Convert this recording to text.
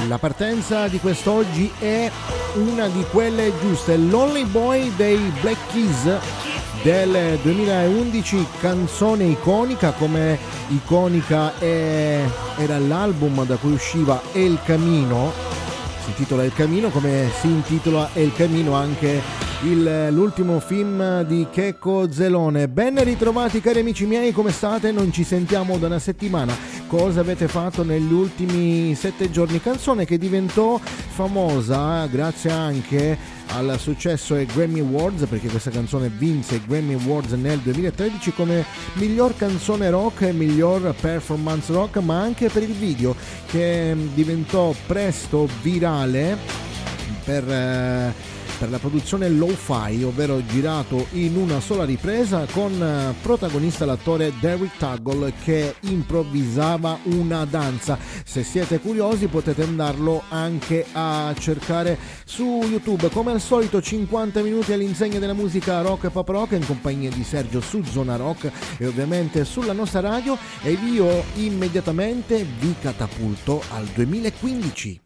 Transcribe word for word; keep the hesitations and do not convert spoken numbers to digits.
La partenza di quest'oggi è una di quelle giuste, Lonely Boy dei Black Keys del duemilaundici, canzone iconica, come iconica è, era l'album da cui usciva El Camino, si intitola El Camino, come si intitola El Camino anche il, l'ultimo film di Checco Zelone. Ben ritrovati cari amici miei, come state? Non ci sentiamo da una settimana. Cosa avete fatto negli ultimi sette giorni? Canzone che diventò famosa grazie anche al successo ai Grammy Awards, perché questa canzone vinse i Grammy Awards nel duemilatredici come miglior canzone rock e miglior performance rock, ma anche per il video che diventò presto virale per... Eh, per la produzione lo-fi, ovvero girato in una sola ripresa, con protagonista l'attore Derek Tuggle che improvvisava una danza. Se siete curiosi potete andarlo anche a cercare su YouTube. Come al solito cinquanta minuti all'insegna della musica rock e pop rock in compagnia di Sergio su Zona Rock e ovviamente sulla nostra radio, e io immediatamente vi catapulto al duemilaquindici.